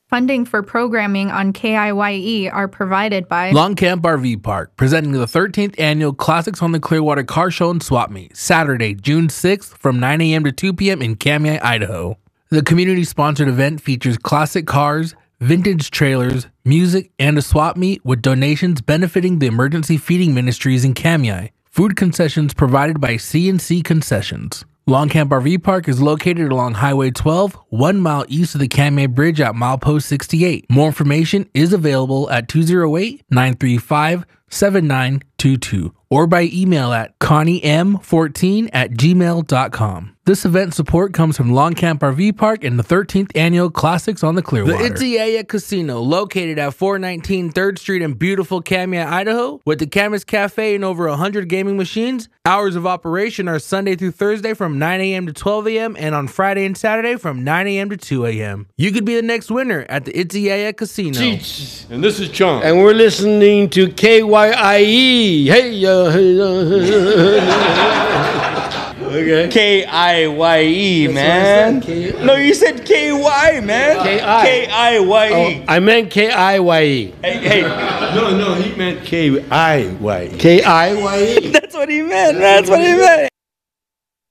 Funding for programming on KIYE are provided by Long Camp RV Park, presenting the 13th Annual Classics on the Clearwater Car Show and Swap Meet, Saturday, June 6th from 9 a.m. to 2 p.m. in Kamiah, Idaho. The community-sponsored event features classic cars, vintage trailers, music, and a swap meet with donations benefiting the emergency feeding ministries in Kamiah. Food concessions provided by C&C Concessions. Long Camp RV Park is located along Highway 12, 1 mile east of the Kamiah Bridge at milepost 68. More information is available at 208-935-7922 or by email at conniem14@gmail.com. This event support comes from Long Camp RV Park and the 13th Annual Classics on the Clearwater. The Itziaya Casino, located at 419 3rd Street in beautiful Kamiah, Idaho, with the Camas Cafe and over 100 gaming machines. Hours of operation are Sunday through Thursday from 9 a.m. to 12 a.m. and on Friday and Saturday from 9 a.m. to 2 a.m. You could be the next winner at the Itziaya Casino. Cheech. And this is Chong. And we're listening to KYIE. Hey, okay. KIYE, man. No, you said KY, man. KIYE. Oh, I meant KIYE. Hey. No, he meant KIYE. KIYE? That's what he meant. That's what he meant.